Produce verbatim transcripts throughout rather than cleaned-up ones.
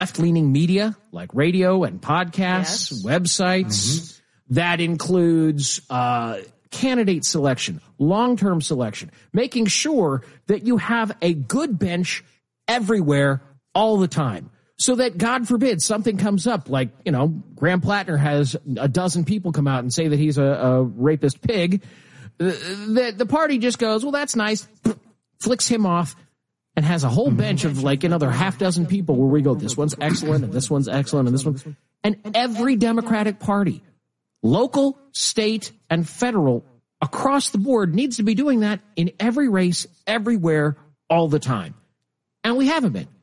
left-leaning media like radio and podcasts, yes. websites. Mm-hmm. That includes uh, candidate selection, long-term selection, making sure that you have a good bench everywhere all the time. So that, God forbid, something comes up like, you know, Graham Plattner has a dozen people come out and say that he's a, a rapist pig. The, the party just goes, well, that's nice, flicks him off, and has a whole bench of like another half dozen people where we go, this one's excellent, and this one's excellent, and this one. And every Democratic Party, local, state, and federal, across the board, needs to be doing that in every race, everywhere, all the time. And we haven't been.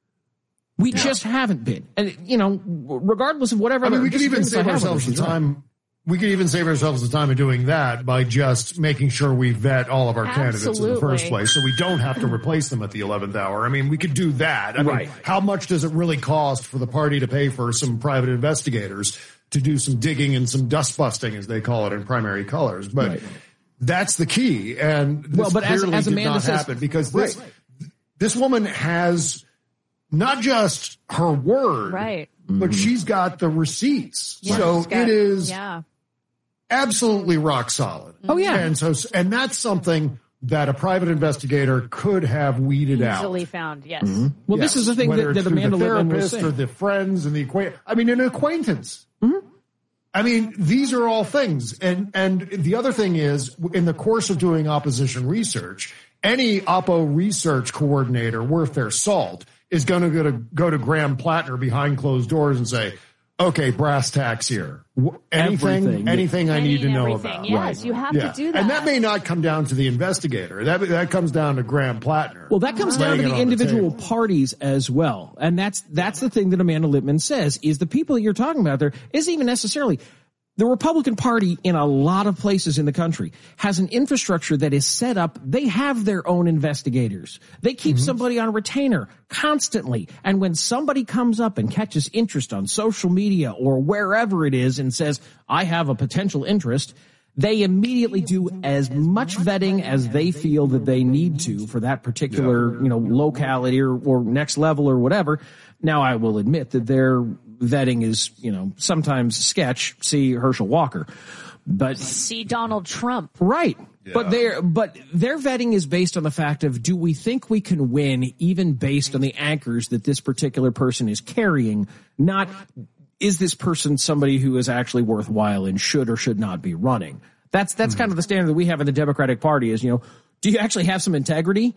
We yeah. just haven't been. And, you know, regardless of whatever. I mean, we could even save ourselves the time. We could even save ourselves the time of doing that by just making sure we vet all of our Absolutely. candidates in the first place, so we don't have to replace them at the eleventh hour. I mean, we could do that. I right. mean, how much does it really cost for the party to pay for some private investigators to do some digging and some dust busting, as they call it in primary colors? But right. that's the key. And this well, but clearly as, as did Amanda not says, happen because this, right. this woman has not just her word, right. but mm-hmm. she's got the receipts. Yeah, so got, it is yeah. absolutely rock solid. Oh, yeah. And so, and that's something that a private investigator could have weeded Easily out. Easily found, yes. Mm-hmm. Well, yes. this is the thing Whether that, that Amanda Littman was saying. Or the friends and the acquaintance. I mean, an acquaintance. Mm-hmm. I mean, these are all things. And, and the other thing is, in the course of doing opposition research, any Oppo research coordinator worth their salt is going to go to go to Graham Plattner behind closed doors and say, okay, brass tacks here. Anything, Everything. anything I need to know everything. about. Yes, right. you have yeah. to do that. And that may not come down to the investigator. That that comes down to Graham Plattner. Well, that comes down to the individual the parties as well. And that's that's the thing that Amanda Littman says, is the people that you're talking about there isn't even necessarily the Republican Party in a lot of places in the country has an infrastructure that is set up. They have their own investigators. They keep mm-hmm. somebody on retainer constantly. And when somebody comes up and catches interest on social media or wherever it is and says, I have a potential interest, they immediately do as much vetting as they feel that they need to for that particular, you know, locality or, or next level or whatever. Now, I will admit that their vetting is, you know, sometimes sketch. See Herschel Walker, but see Donald Trump. Right. Yeah. But their, but their vetting is based on the fact of, do we think we can win even based on the anchors that this particular person is carrying? Not, is this person somebody who is actually worthwhile and should or should not be running? That's, that's mm-hmm. kind of the standard that we have in the Democratic Party is, you know, do you actually have some integrity?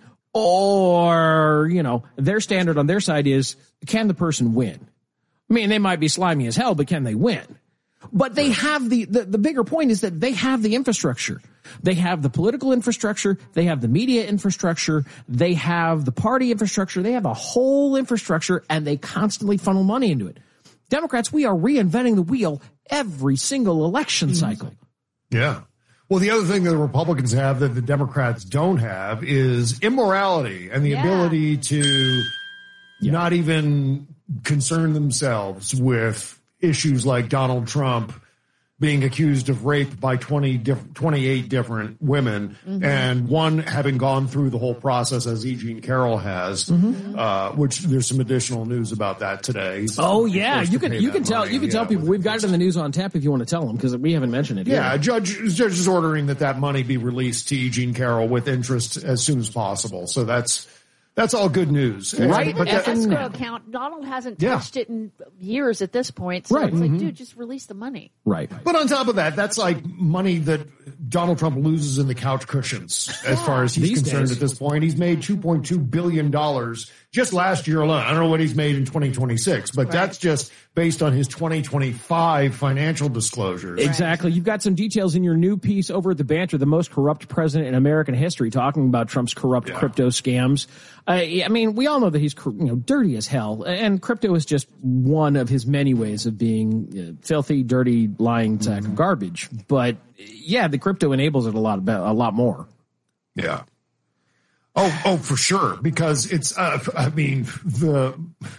Or, you know, their standard on their side is, can the person win? I mean, they might be slimy as hell, but can they win? But they have the, the, the bigger point is that they have the infrastructure. They have the political infrastructure. They have the media infrastructure. They have the party infrastructure. They have a whole infrastructure, and they constantly funnel money into it. Democrats, we are reinventing the wheel every single election cycle. Yeah. Well, the other thing that the Republicans have that the Democrats don't have is immorality and the yeah. ability to yeah. not even concern themselves with issues like Donald Trump being accused of rape by twenty diff- twenty-eight different women, mm-hmm. and one having gone through the whole process as E. Jean Carroll has, mm-hmm. uh, which there's some additional news about that today. So oh yeah, you can you can tell money. you can yeah, tell people we've got it in the news on tap if you want to tell them, because we haven't mentioned it. Yeah, yet. judge judge is ordering that that money be released to E. Jean Carroll with interest as soon as possible. So that's. That's all good news. Right. But that escrow account, Donald hasn't touched yeah. it in years at this point. So right. it's like, mm-hmm. dude, just release the money. Right. But on top of that, that's like money that Donald Trump loses in the couch cushions as yeah. far as he's These concerned days. at this point. He's made two point two billion dollars just last year alone. I don't know what he's made in twenty twenty-six, but right. that's just based on his twenty twenty-five financial disclosures. Exactly. You've got some details in your new piece over at The Banter, the most corrupt president in American history, talking about Trump's corrupt yeah. crypto scams. Uh, I mean, we all know that he's, you know, dirty as hell, and crypto is just one of his many ways of being uh, filthy, dirty, lying sack mm-hmm. of garbage. But yeah, the crypto enables it a lot, a lot more. Yeah. Oh, oh, for sure. Because it's, uh, I mean, the,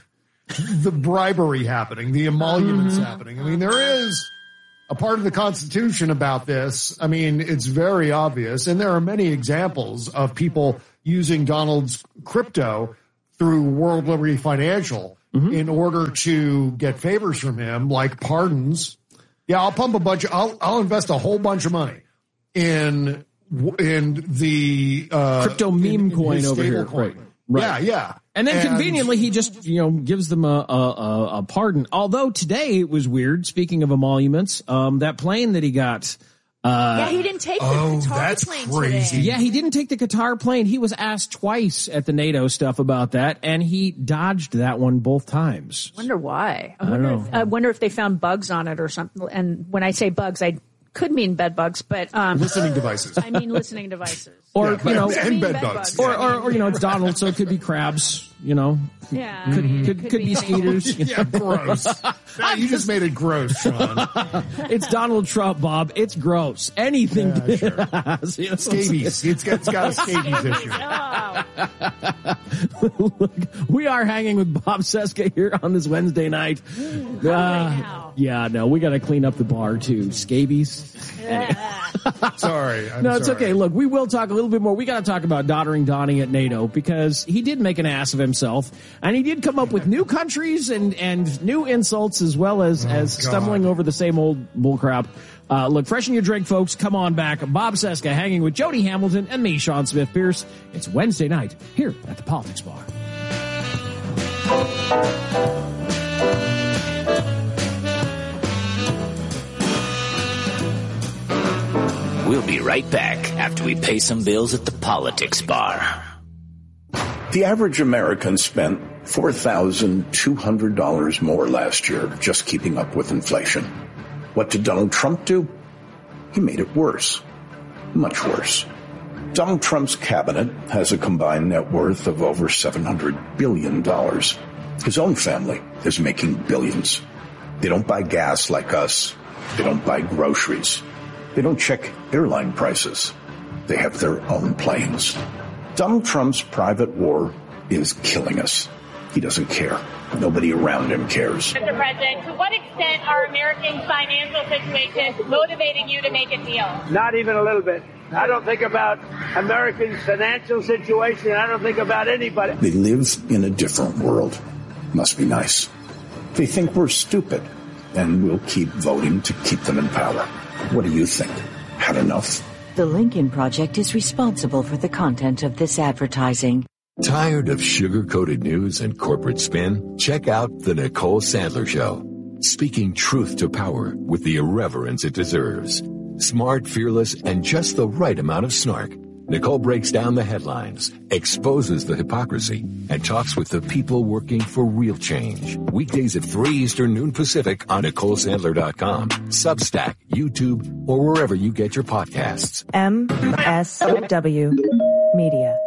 the bribery happening, the emoluments mm-hmm. happening. I mean, there is a part of the Constitution about this. I mean, it's very obvious. And there are many examples of people using Donald's crypto through World Liberty Financial mm-hmm. in order to get favors from him, like pardons. Yeah, I'll pump a bunch of, I'll, I'll invest a whole bunch of money in, in the, uh, crypto meme in, in coin over here. Coin. Right. Right. Yeah, yeah. And then and, conveniently, he just, you know, gives them a, a, a pardon. Although today it was weird. Speaking of emoluments, um, that plane that he got. Uh, yeah, he didn't take the oh, Qatar that's plane crazy. today. Yeah, he didn't take the Qatar plane. He was asked twice at the NATO stuff about that, and he dodged that one both times. Wonder why. I, I wonder don't know. If, I wonder if they found bugs on it or something. And when I say bugs, I could mean bed bugs, but um, listening devices. I mean listening devices. Or, yeah, you know, and bed, bed bugs. bugs. Or, or, or, you know, it's Donald, so it could be crabs, you know. Yeah. Could, I mean, could, could, could be skeeters. Yeah, gross. Nah, you just made it gross, Sean. It's Donald Trump, Bob. It's gross. Anything. Yeah, sure. You know, Scabies. It's got, it's got a scabies issue. Oh. Look, we are hanging with Bob Cesca here on this Wednesday night. Ooh, uh, yeah, no, we got to clean up the bar too. Scabies. Sorry. I'm no, it's sorry. okay. Look, we will talk a little bit more. We got to talk about doddering Donnie at NATO because he did make an ass of himself, and he did come up with new countries and and new insults as well as oh, as God. stumbling over the same old bullcrap. Uh, look, freshen your drink, folks. Come on back. Bob Cesca hanging with Jody Hamilton and me, Sean Smith Pierce. It's Wednesday night here at the Politics Bar. We'll be right back after we pay some bills at the Politics Bar. The average American spent four thousand two hundred dollars more last year just keeping up with inflation. What did Donald Trump do? He made it worse. Much worse. Donald Trump's cabinet has a combined net worth of over seven hundred billion dollars. His own family is making billions. They don't buy gas like us. They don't buy groceries. They don't check airline prices. They have their own planes. Donald Trump's private war is killing us. He doesn't care. Nobody around him cares. Mister President, to what extent are Americans' financial situations motivating you to make a deal? Not even a little bit. I don't think about Americans' financial situation. I don't think about anybody. They live in a different world. Must be nice. They think we're stupid, and we'll keep voting to keep them in power. What do you think? Had enough? The Lincoln Project is responsible for the content of this advertising. Tired of sugar-coated news and corporate spin? Check out The Nicole Sandler Show. Speaking truth to power with the irreverence it deserves. Smart, fearless, and just the right amount of snark. Nicole breaks down the headlines, exposes the hypocrisy, and talks with the people working for real change. Weekdays at three Eastern, noon Pacific on Nicole Sandler dot com, Substack, YouTube, or wherever you get your podcasts. M S W Media.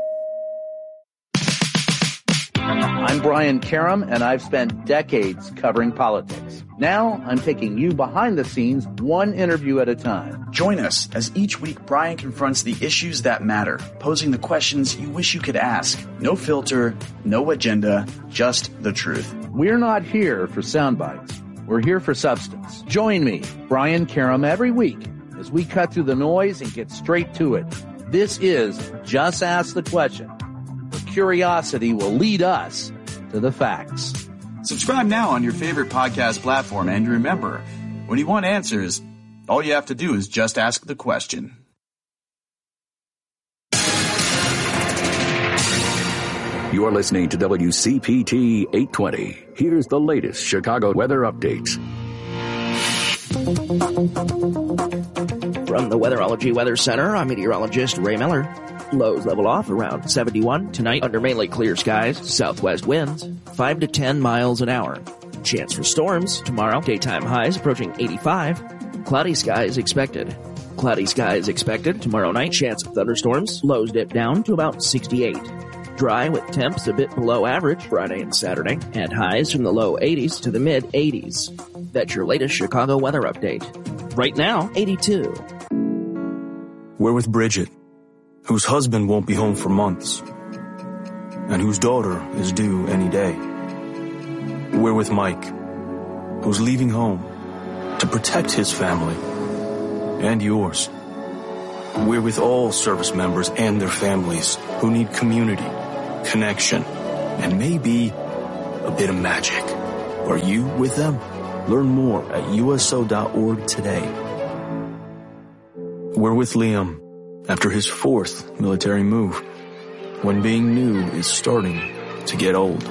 I'm Brian Karam, and I've spent decades covering politics. Now, I'm taking you behind the scenes, one interview at a time. Join us as each week Brian confronts the issues that matter, posing the questions you wish you could ask. No filter, no agenda, just the truth. We're not here for sound bites. We're here for substance. Join me, Brian Karam, every week as we cut through the noise and get straight to it. This is Just Ask the Question, where curiosity will lead us to the facts. Subscribe now on your favorite podcast platform, and remember, when you want answers, all you have to do is just ask the question. You're listening to W C P T eight twenty. Here's the latest Chicago weather updates. From the Weatherology Weather Center, I'm meteorologist Ray Miller. Lows level off around seventy-one. Tonight, under mainly clear skies, southwest winds, five to ten miles an hour. Chance for storms tomorrow. Daytime highs approaching eighty-five. Cloudy skies expected. Cloudy skies expected tomorrow night. Chance of thunderstorms. Lows dip down to about sixty-eight. Dry with temps a bit below average Friday and Saturday, and highs from the low eighties to the mid eighties. That's your latest Chicago weather update. Right now, eighty-two. We're with Bridget, whose husband won't be home for months, and whose daughter is due any day. We're with Mike, who's leaving home to protect his family and yours. We're with all service members and their families who need community, connection, and maybe a bit of magic. Are you with them? Learn more at U S O dot org today. We're with Liam after his fourth military move, when being new is starting to get old.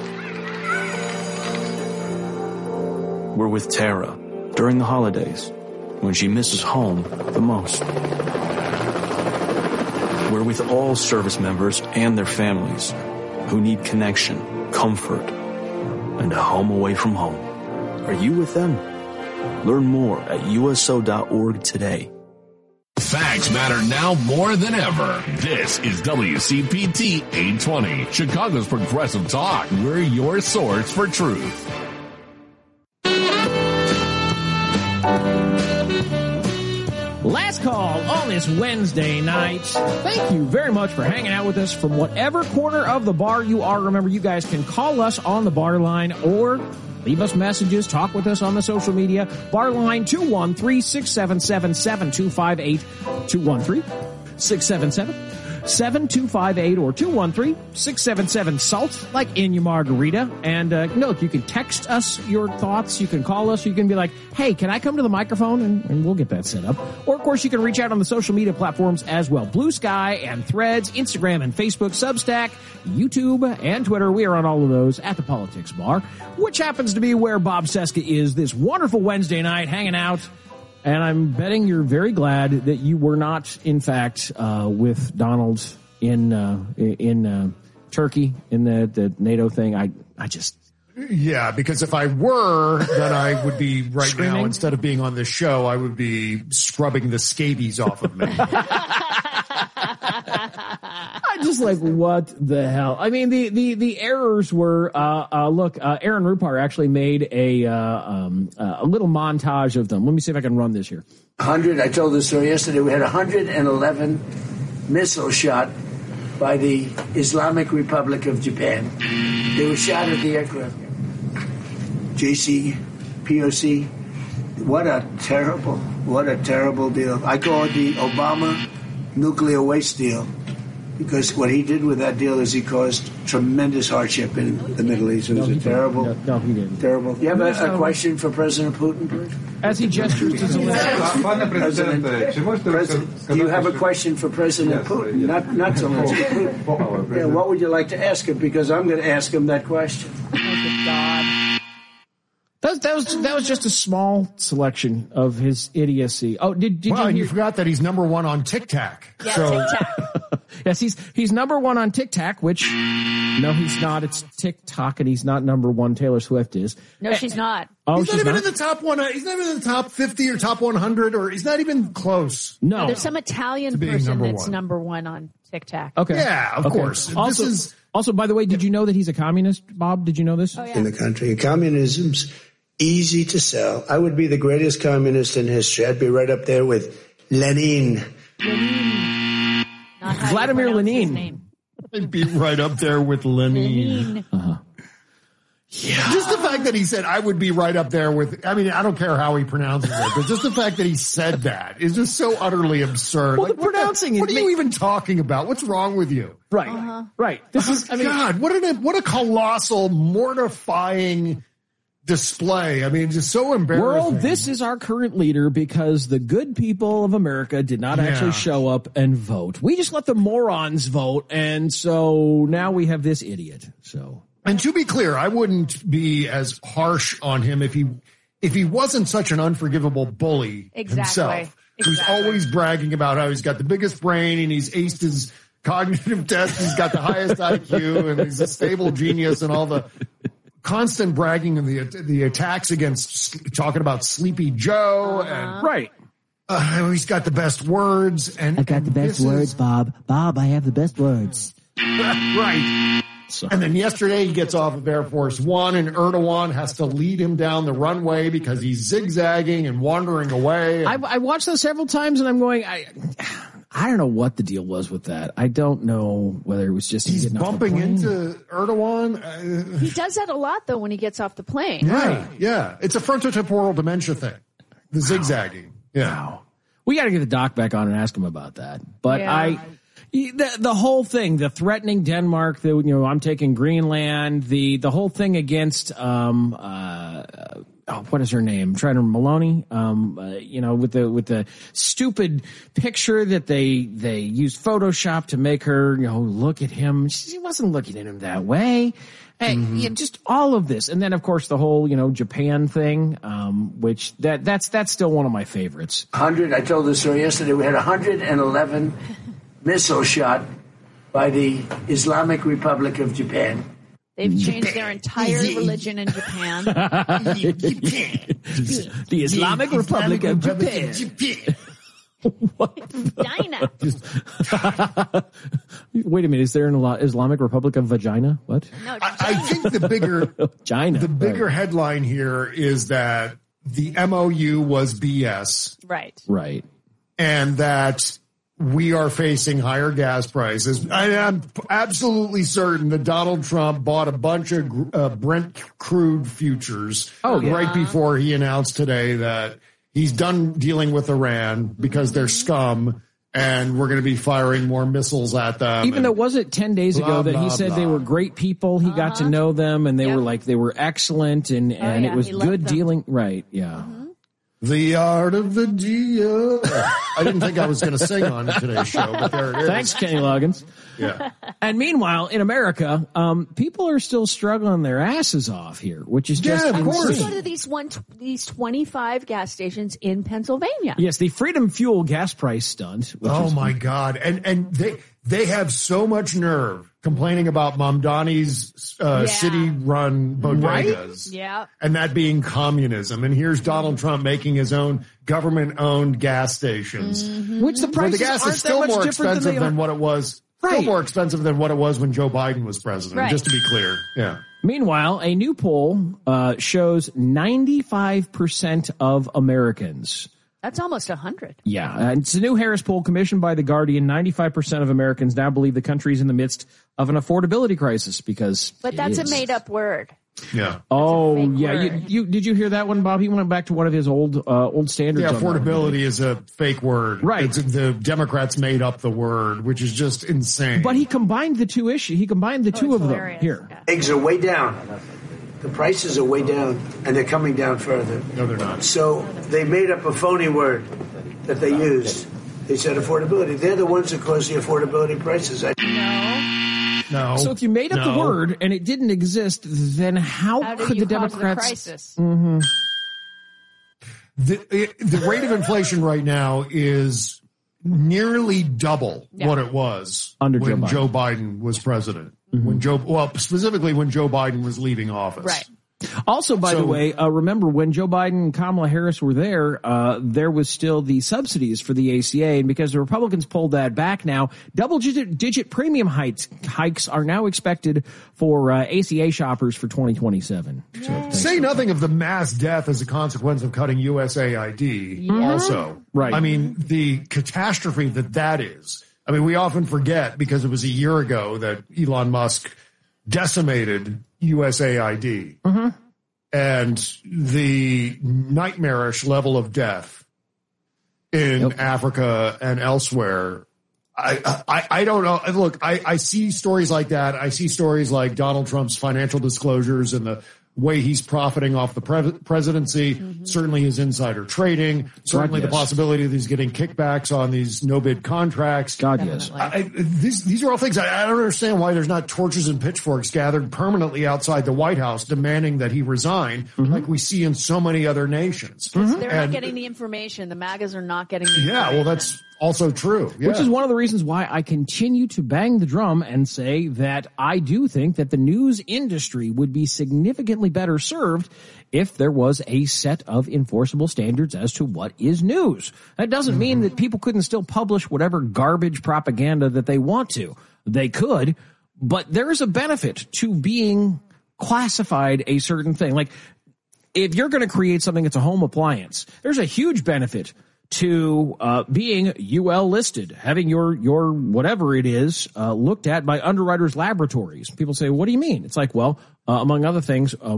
We're with Tara during the holidays, when she misses home the most. We're with all service members and their families who need connection, comfort, and a home away from home. Are you with them? Learn more at U S O dot org today. Facts matter now more than ever. This is W C P T eight twenty, Chicago's Progressive Talk. We're your source for truth. Last call on this Wednesday night. Thank you very much for hanging out with us from whatever corner of the bar you are. Remember, you guys can call us on the bar line or leave us messages, talk with us on the social media. Bar line two one three, six seven seven, seven two five eight, two one three, six seven seven, seven two five eight or two one three, six seven seven, SALT, like in your margarita. And uh, look, you can text us your thoughts. You can call us. You can be like, hey, can I come to the microphone? And, and we'll get that set up. Or, of course, you can reach out on the social media platforms as well. Blue Sky and Threads, Instagram and Facebook, Substack, YouTube, and Twitter. We are on all of those at the Politics Bar, which happens to be where Bob Cesca is this wonderful Wednesday night hanging out. And I'm betting you're very glad that you were not, in fact, uh, with Donald in uh, in uh, Turkey in the, the NATO thing. I I just yeah, because if I were, then I would be right Screaming? now. Instead of being on this show, I would be scrubbing the scabies off of me. I'm just like, what the hell? I mean, the the the errors were. Uh, uh, look, uh, Aaron Rupar actually made a uh, um, uh, a little montage of them. Let me see if I can run this here. one hundred. I told this story yesterday. We had one hundred eleven missiles shot by the Islamic Republic of Japan. They were shot at the aircraft. J C P O C. What a terrible, what a terrible deal. I call it the Obama nuclear waste deal, because what he did with that deal is he caused tremendous hardship in the Middle East. It was No, a he terrible, didn't. No, no, he didn't. terrible. You have a, No. a question for President Putin, please? As he gestures to Zelensky. President, President, do you have a question for President Putin? Not, not Zelensky. Putin. Yeah, what would you like to ask him? Because I'm going to ask him that question. That was, that was that was just a small selection of his idiocy. Oh, did did well, you and hear? you forgot that he's number one on TikTok. Yeah, so, TikTok. Yes, he's he's number one on TikTok, which no, he's not. It's TikTok, and he's not number one. Taylor Swift is. No, she's not. Oh, he's not she's even not? in the top one. He's not even in the top fifty or top one hundred, or he's not even close. No, There's some Italian being person number that's one. number one on TikTok. Okay. Yeah, of Okay. course. Also, This is also, by the way, did you know that he's a communist, Bob? Did you know this? Oh, yeah. in the country. Communism's easy to sell. I would be the greatest communist in history. I'd be right up there with Lenin. Not how you Vladimir pronounce his Lenin. name. He'd be right up there with Lenin. Lenin. Uh-huh. Yeah. Just the fact that he said, I would be right up there with, I mean, I don't care how he pronounces it, but just the fact that he said that is just so utterly absurd. Well, Like, the what pronouncing What is are you even talking about? What's wrong with you? Right. Uh-huh. Right. This is. I mean, God, what a, what a colossal, mortifying display. I mean, just so embarrassing. world, this is our current leader because the good people of America did not Yeah. actually show up and vote. We just let the morons vote, and so now we have this idiot. So. And to be clear, I wouldn't be as harsh on him if he if he wasn't such an unforgivable bully Exactly. himself. Who's Exactly. always bragging about how he's got the biggest brain and he's aced his cognitive test, he's got the highest I Q, and he's a stable genius, and all the constant bragging and the the attacks against talking about Sleepy Joe Uh-huh. and Right. uh, he's got the best words. And I've got the best this words, is- Bob. Bob, I have the best words. Right. And then yesterday he gets off of Air Force One and Erdogan has to lead him down the runway because he's zigzagging and wandering away. I, I watched that several times, and I'm going, I, I don't know what the deal was with that. I don't know whether it was just he's getting off the bumping plane. into Erdogan. Uh, He does that a lot, though, when he gets off the plane. right. Yeah. It's a frontotemporal dementia thing. The zigzagging. Yeah. We got to get the doc back on and ask him about that. But Yeah. I, The, the whole thing, the threatening Denmark, the, you know, I'm taking Greenland, the, the whole thing against, um, uh, oh, what is her name? I'm trying to Maloney, um, uh, you know, with the, with the stupid picture that they, they used Photoshop to make her, you know, look at him. She wasn't looking at him that way. Hey, mm-hmm. yeah, just all of this. And then, of course, the whole, you know, Japan thing, um, which that, that's, that's still one of my favorites. one hundred, I told this story yesterday, we had one hundred eleven missile shot by the Islamic Republic of Japan. They've changed their entire religion in Japan. The Islamic Republic of Japan. What? Vagina. Wait a minute. Is there an Islamic Republic of vagina? What? No, I, I think the bigger, China, the bigger right. headline here is that the M O U was B S. Right. Right. And that we are facing higher gas prices. I am absolutely certain that Donald Trump bought a bunch of uh, Brent crude futures oh, yeah. right before he announced today that he's done dealing with Iran because they're scum and we're going to be firing more missiles at them. Even though, was it ten days ago blah, that he blah, said blah. they were great people? He uh-huh. got to know them and they yep. were like, they were excellent and, and oh, yeah. it was he good dealing. Right. Yeah. Mm-hmm. The art of the deal. I didn't think I was going to sing on today's show, but there it is. Thanks, Kenny Loggins. Yeah. And meanwhile, in America, um, people are still struggling their asses off here, which is just yeah, of insane. course. Go to these one, these twenty-five gas stations in Pennsylvania. Yes, the Freedom Fuel gas price stunt. Which oh is, my God! And and they they have so much nerve complaining about Mamdani's uh, Yeah. city-run bodegas, Right? Yeah. and that being communism. And here's Donald Trump making his own government-owned gas stations, Mm-hmm. which the where prices the gas aren't is still that much more different expensive than, than what it was. Right. Still more expensive than what it was when Joe Biden was president. Right. Just to be clear, yeah. Meanwhile, a new poll uh, shows ninety-five percent of Americans. That's almost a hundred. Yeah, and it's a new Harris poll commissioned by The Guardian. ninety-five percent of Americans now believe the country is in the midst of an affordability crisis because. But that's a made up word. Yeah. Oh, fake yeah. You, word. you did you hear that one, Bob? He went back to one of his old uh, old standards. Yeah, on that one. affordability is a fake word. Right. It's, the Democrats made up the word, which is just insane. But he combined the two issues. He combined the Oh, two it's of hilarious. them here. Yeah. Eggs are way down. The prices are way down, and they're coming down further. No, they're not. So they made up a phony word that they used. They said affordability. They're the ones that cause the affordability prices. I- No. So if you made up no. the word and it didn't exist, then how, How do could you the cause the Democrats? crisis? Mm-hmm. The, the rate of inflation right now is nearly double Yeah. what it was Under when Joe Biden. Joe Biden was president. When Joe, well, specifically when Joe Biden was leaving office. Right. Also, by So- the way, uh, remember when Joe Biden and Kamala Harris were there, uh, there was still the subsidies for the A C A, and because the Republicans pulled that back now, double-digit digit premium hikes, hikes are now expected for uh, A C A shoppers for twenty twenty-seven. So, Say nothing of the mass death as a consequence of cutting U S A I D also. Right. I mean, the catastrophe that that is. I mean, we often forget because it was a year ago that Elon Musk decimated U S A I D. Mm-hmm. And the nightmarish level of death in Yep. Africa and elsewhere. I, I, I don't know. Look, I, I see stories like that. I see stories like Donald Trump's financial disclosures and the way he's profiting off the pre- presidency, mm-hmm. certainly his insider trading, certainly God, the yes. possibility that he's getting kickbacks on these no-bid contracts. God, yes. I, I, these, these are all things I, I don't understand why there's not torches and pitchforks gathered permanently outside the White House demanding that he resign, Mm-hmm. like we see in so many other nations. They're And- not getting the information. The MAGAs are not getting the information. Yeah, well, that's also true. Yeah. Which is one of the reasons why I continue to bang the drum and say that I do think that the news industry would be significantly better served if there was a set of enforceable standards as to what is news. That doesn't mean that people couldn't still publish whatever garbage propaganda that they want to. They could, but there is a benefit to being classified a certain thing. Like, if you're going to create something that's a home appliance, there's a huge benefit to uh, being U L listed, having your your whatever it is uh, looked at by Underwriters Laboratories. People say, "What do you mean?" It's like, well, uh, among other things, um,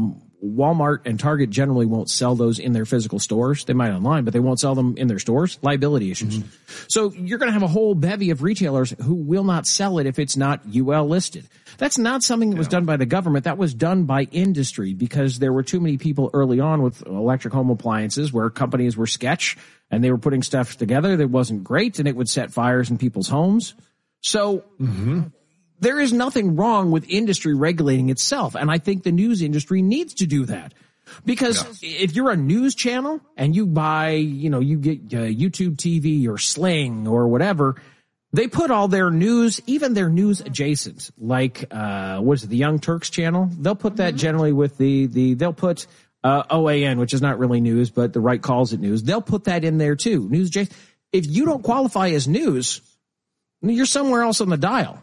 Walmart and Target generally won't sell those in their physical stores. They might online, but they won't sell them in their stores. Liability issues. Mm-hmm. So you're going to have a whole bevy of retailers who will not sell it if it's not U L listed. That's not something that was yeah. done by the government. That was done by industry because there were too many people early on with electric home appliances where companies were sketch and they were putting stuff together that wasn't great and it would set fires in people's homes. So mm-hmm. there is nothing wrong with industry regulating itself. And I think the news industry needs to do that. Because yeah. if you're a news channel and you buy, you know, you get uh, YouTube T V or Sling or whatever, they put all their news, even their news adjacent, like, uh, what is it, the Young Turks channel? They'll put that generally with the, the, they'll put, uh, O A N, which is not really news, but the right calls it news. They'll put that in there too. News adjacent. If you don't qualify as news, you're somewhere else on the dial.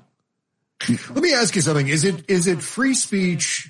Let me ask you something. Is it, is it free speech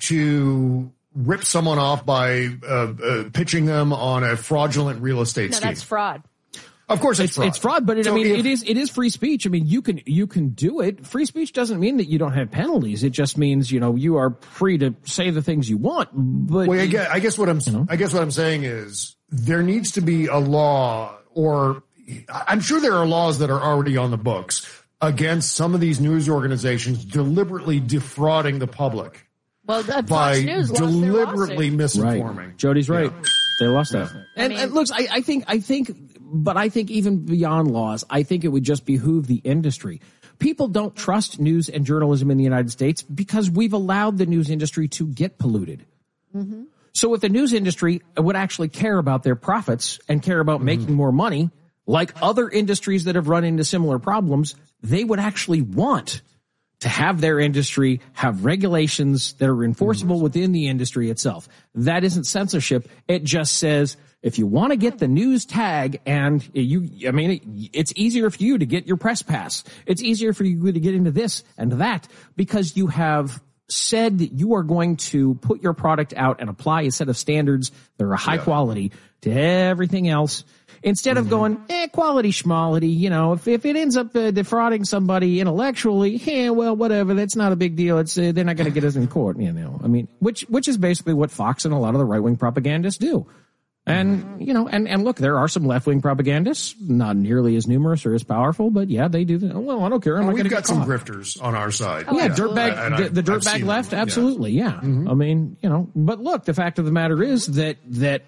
to rip someone off by, uh, uh pitching them on a fraudulent real estate no, scheme? No, that's fraud. Of course it's, it's fraud. It's fraud, but it, so I mean, if, it is, it is free speech. I mean, you can, you can do it. Free speech doesn't mean that you don't have penalties. It just means, you know, you are free to say the things you want, but. Well, I guess, I guess what I'm, you know? I guess what I'm saying is there needs to be a law, or I'm sure there are laws that are already on the books against some of these news organizations deliberately defrauding the public. Well, Fox by News deliberately misinforming. Right. Jody's right. Yeah. They lost that. Yeah. And, I mean, and look, I, I think, I think, but I think even beyond laws, I think it would just behoove the industry. People don't trust news and journalism in the United States because we've allowed the news industry to get polluted. Mm-hmm. So if the news industry would actually care about their profits and care about mm-hmm. making more money, like other industries that have run into similar problems, they would actually want to have their industry have regulations that are enforceable mm-hmm. within the industry itself. That isn't censorship. It just says, if you want to get the news tag and you, I mean, it, it's easier for you to get your press pass. It's easier for you to get into this and that because you have said that you are going to put your product out and apply a set of standards that are high yeah. quality to everything else. Instead of mm-hmm. going, eh, quality schmality, you know, if, if it ends up uh, defrauding somebody intellectually, eh, well, whatever, that's not a big deal. It's, uh, they're not going to get us in court, you know. I mean, which, which is basically what Fox and a lot of the right-wing propagandists do. And, mm-hmm. you know, and, and look, there are some left-wing propagandists, not nearly as numerous or as powerful, but yeah, they do that. Well, I don't care. I'm well, not we've got get some caught. grifters on our side. Oh, yeah, yeah. dirtbag, the, the dirtbag left, absolutely, yes. yeah. Mm-hmm. I mean, you know, but look, the fact of the matter is that, that,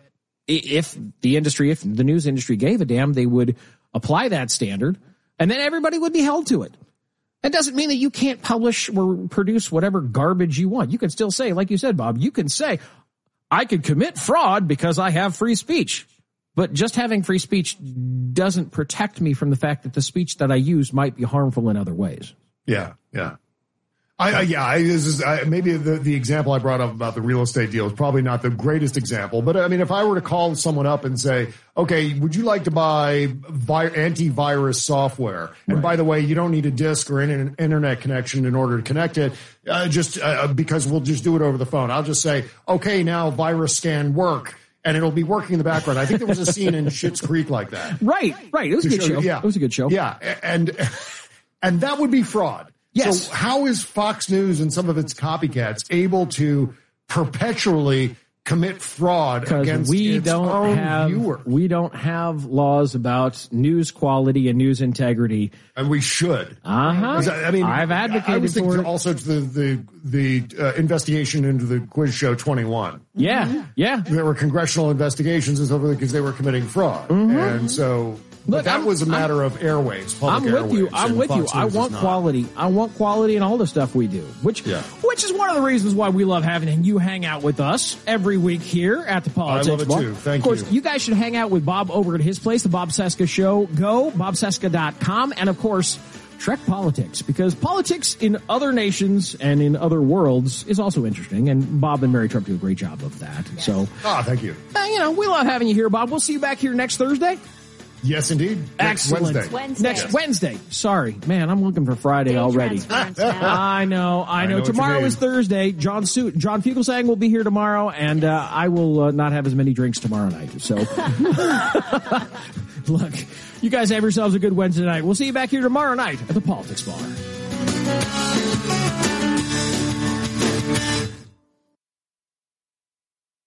if the industry, if the news industry gave a damn, they would apply that standard and then everybody would be held to it. That doesn't mean that you can't publish or produce whatever garbage you want. You can still say, like you said, Bob, you can say, I could commit fraud because I have free speech. But just having free speech doesn't protect me from the fact that the speech that I use might be harmful in other ways. Yeah, yeah. I, I, yeah, I, this is I, maybe the, the example I brought up about the real estate deal is probably not the greatest example. But I mean, if I were to call someone up and say, okay, would you like to buy vi- antivirus software? And right. by the way, you don't need a disk or an internet connection in order to connect it, uh, just uh, because we'll just do it over the phone. I'll just say, okay, now virus scan work. And it'll be working in the background. I think there was a scene in Schitt's Creek like that. Right, right. It was a good show. show. Yeah. It was a good show. Yeah, and and that would be fraud. Yes. So how is Fox News and some of its copycats able to perpetually commit fraud against we its don't own have, viewer? We don't have laws about news quality and news integrity. And we should. Uh-huh. I mean, I've advocated I was thinking for it. Also to the, the, the uh, investigation into the quiz show twenty-one. Yeah, mm-hmm. yeah. There were congressional investigations and stuff because they were committing fraud. Mm-hmm. And so... But Look, that I'm, was a matter I'm, of airwaves. I'm with airwaves, you. I'm with you. I want not. quality. I want quality in all the stuff we do, which yeah. which is one of the reasons why we love having you hang out with us every week here at the Politics I love it Bar. too. Thank of course, you. you guys should hang out with Bob over at his place, the Bob Cesca Show. Go bob cesca dot com, and of course, Trek Politics, because politics in other nations and in other worlds is also interesting, and Bob and Mary Trump do a great job of that. Yes. So, ah, oh, thank you. Uh, you know, we love having you here, Bob. We'll see you back here next Thursday. Yes, indeed. Next Excellent. Wednesday. Wednesday. Next Wednesday. Sorry, man, I'm looking for Friday Day already. I know, I know. I know tomorrow is Thursday. John Su- John Fugelsang will be here tomorrow, and uh, I will uh, not have as many drinks tomorrow night. So, look, you guys have yourselves a good Wednesday night. We'll see you back here tomorrow night at the Politics Bar.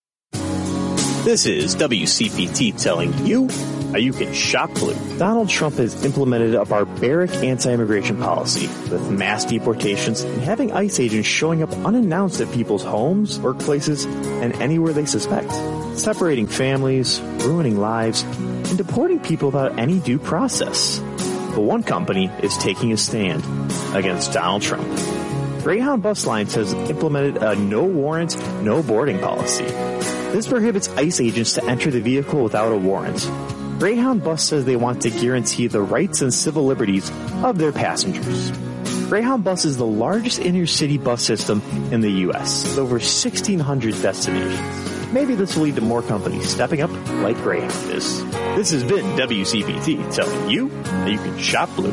This is W C P T telling you how you can shop blue. Donald Trump has implemented a barbaric anti-immigration policy with mass deportations and having ICE agents showing up unannounced at people's homes, workplaces, and anywhere they suspect, separating families, ruining lives, and deporting people without any due process. But one company is taking a stand against Donald Trump. Greyhound Bus Lines has implemented a no warrant, no boarding policy. This prohibits ICE agents to enter the vehicle without a warrant. Greyhound Bus says they want to guarantee the rights and civil liberties of their passengers. Greyhound Bus is the largest inner-city bus system in the U S, with over sixteen hundred destinations. Maybe this will lead to more companies stepping up like Greyhound is. This has been W C P T telling you that you can shop blue.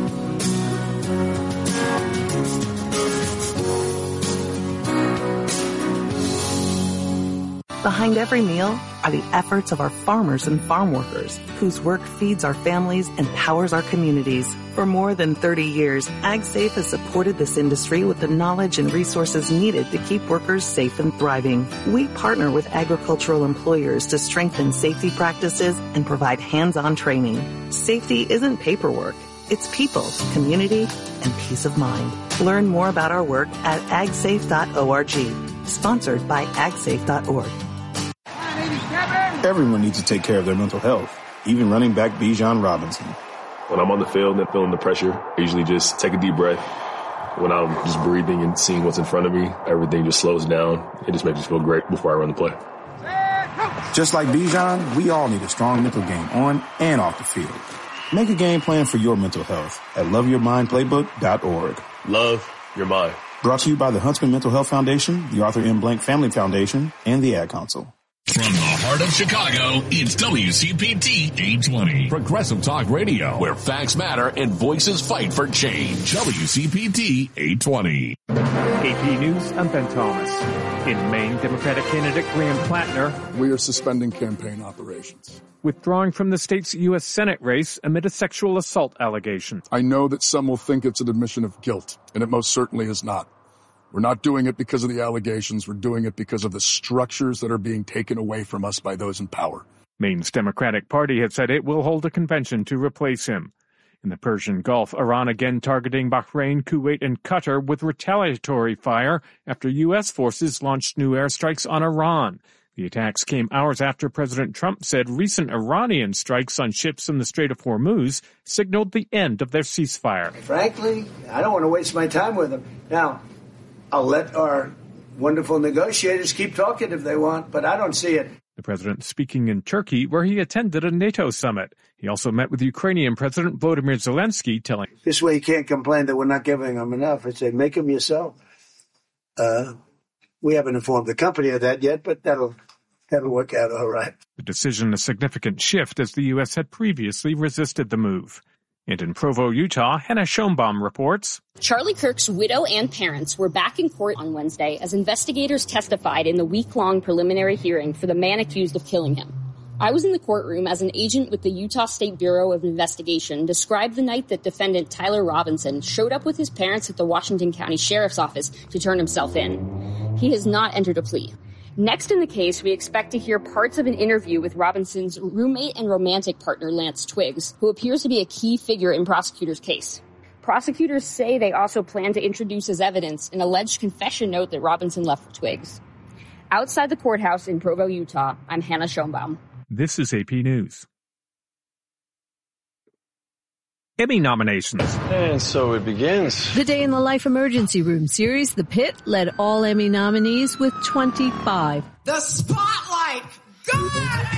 Behind every meal are the efforts of our farmers and farm workers, whose work feeds our families and powers our communities. For more than thirty years, AgSafe has supported this industry with the knowledge and resources needed to keep workers safe and thriving. We partner with agricultural employers to strengthen safety practices and provide hands-on training. Safety isn't paperwork. It's people, community, and peace of mind. Learn more about our work at ag safe dot org. Sponsored by ag safe dot org. Everyone needs to take care of their mental health, even running back Bijan Robinson. When I'm on the field and feeling the pressure, I usually just take a deep breath. When I'm just breathing and seeing what's in front of me, everything just slows down. It just makes me feel great before I run the play. Just like Bijan, we all need a strong mental game on and off the field. Make a game plan for your mental health at love your mind playbook dot org. Love your mind. Brought to you by the Huntsman Mental Health Foundation, the Arthur M. Blank Family Foundation, and the Ad Council. From the heart of Chicago, it's W C P T eight twenty. Progressive Talk Radio, where facts matter and voices fight for change. W C P T eight twenty. A P News, I'm Ben Thomas. In Maine, Democratic candidate Graham Plattner. We are suspending campaign operations. Withdrawing from the state's U S Senate race amid a sexual assault allegation. I know that some will think it's an admission of guilt, and it most certainly is not. We're not doing it because of the allegations. We're doing it because of the structures that are being taken away from us by those in power. Maine's Democratic Party has said it will hold a convention to replace him. In the Persian Gulf, Iran again targeting Bahrain, Kuwait, and Qatar with retaliatory fire after U S forces launched new airstrikes on Iran. The attacks came hours after President Trump said recent Iranian strikes on ships in the Strait of Hormuz signaled the end of their ceasefire. Frankly, I don't want to waste my time with them. Now, I'll let our wonderful negotiators keep talking if they want, but I don't see it. The president speaking in Turkey, where he attended a NATO summit. He also met with Ukrainian President Volodymyr Zelensky, telling... This way you can't complain that we're not giving them enough. I say, make them yourself. Uh, we haven't informed the company of that yet, but that'll, that'll work out all right. The decision a significant shift as the U S had previously resisted the move. And in Provo, Utah, Hannah Schoenbaum reports. Charlie Kirk's widow and parents were back in court on Wednesday as investigators testified in the week-long preliminary hearing for the man accused of killing him. I was in the courtroom as an agent with the Utah State Bureau of Investigation described the night that defendant Tyler Robinson showed up with his parents at the Washington County Sheriff's Office to turn himself in. He has not entered a plea. Next in the case, we expect to hear parts of an interview with Robinson's roommate and romantic partner, Lance Twiggs, who appears to be a key figure in prosecutors' case. Prosecutors say they also plan to introduce as evidence an alleged confession note that Robinson left for Twiggs. Outside the courthouse in Provo, Utah, I'm Hannah Schoenbaum. This is A P News. Emmy nominations. And so it begins. The Day in the Life Emergency Room series, The Pit, led all Emmy nominees with twenty-five. The spotlight! God!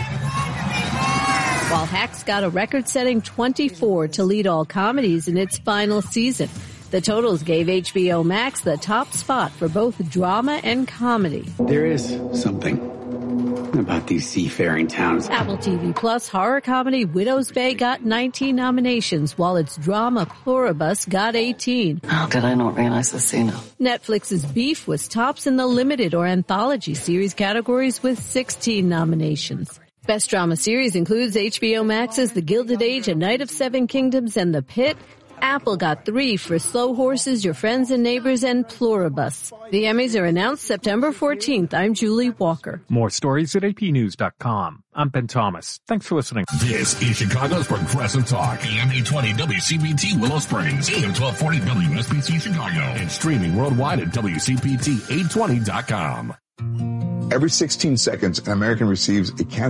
While Hacks got a record-setting twenty-four to lead all comedies in its final season. The totals gave H B O Max the top spot for both drama and comedy. There is something about these seafaring towns. Apple T V Plus horror comedy Widow's Bay got nineteen nominations, while its drama Pluribus got eighteen. How did I not realize this sooner? Netflix's Beef was tops in the limited or anthology series categories with sixteen nominations. Best drama series includes H B O Max's The Gilded Age, A Night of Seven Kingdoms, and The Pit. Apple got three for Slow Horses, Your Friends and Neighbors, and Pluribus. The Emmys are announced September fourteenth. I'm Julie Walker. More stories at A P news dot com. I'm Ben Thomas. Thanks for listening. This is Chicago's Progressive Talk. A M eight twenty W C P T Willow Springs. A M twelve forty W S B C Chicago. And streaming worldwide at W C P T eight twenty dot com. Every sixteen seconds, an American receives a cancer